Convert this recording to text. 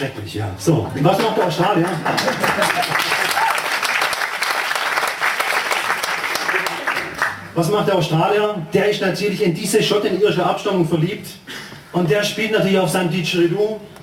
schrecklich, ja. So, was macht der Australier? Was macht der Australier? Der ist natürlich in diese schottinische Abstammung verliebt. Und der spielt natürlich auf seinem Didgeridoo